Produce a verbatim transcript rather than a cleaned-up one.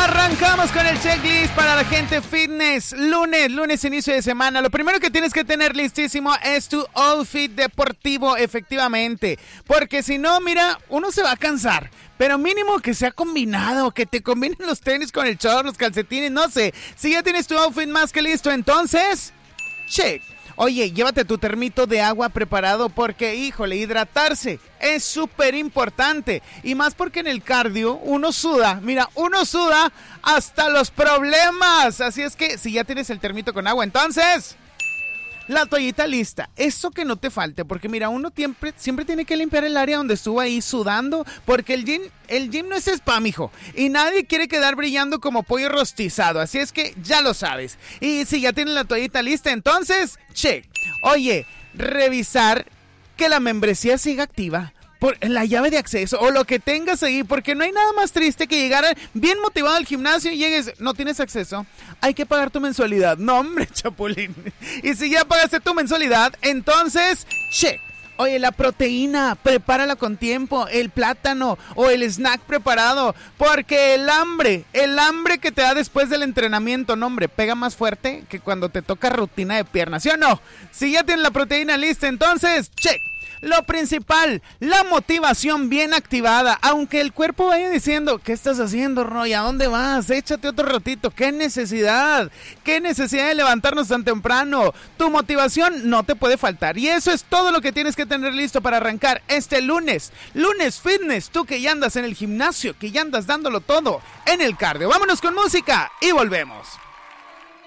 Arrancamos con el checklist para la gente fitness. Lunes, lunes inicio de semana. Lo primero que tienes que tener listísimo es tu outfit deportivo, efectivamente. Porque si no, mira, uno se va a cansar. Pero mínimo que sea combinado, que te combinen los tenis con el short, los calcetines, no sé. Si ya tienes tu outfit más que listo, entonces, check. Oye, llévate tu termito de agua preparado porque, híjole, hidratarse es súper importante. Y más porque en el cardio uno suda, mira, uno suda hasta los problemas. Así es que si ya tienes el termito con agua, entonces, la toallita lista. Eso que no te falte, porque mira, uno siempre, siempre tiene que limpiar el área donde estuvo ahí sudando, porque el gym, el gym no es spa, mijo, y nadie quiere quedar brillando como pollo rostizado, así es que ya lo sabes. Y si ya tienes la toallita lista, entonces, check. Oye, revisar que la membresía siga activa. Por la llave de acceso o lo que tengas ahí, porque no hay nada más triste que llegar bien motivado al gimnasio y llegues, no tienes acceso, hay que pagar tu mensualidad. No, hombre, chapulín. Y si ya pagaste tu mensualidad, entonces, check. Oye, la proteína, prepárala con tiempo, el plátano o el snack preparado, porque el hambre, el hambre que te da después del entrenamiento, no, hombre, pega más fuerte que cuando te toca rutina de piernas, ¿sí o no? Si ya tienes la proteína lista, entonces, check. Lo principal, la motivación bien activada, aunque el cuerpo vaya diciendo, ¿qué estás haciendo, Roy? ¿A dónde vas? Échate otro ratito. ¿Qué necesidad? ¿Qué necesidad de levantarnos tan temprano? Tu motivación no te puede faltar. Y eso es todo lo que tienes que tener listo para arrancar este lunes. Lunes Fitness, tú que ya andas en el gimnasio, que ya andas dándolo todo en el cardio. Vámonos con música y volvemos.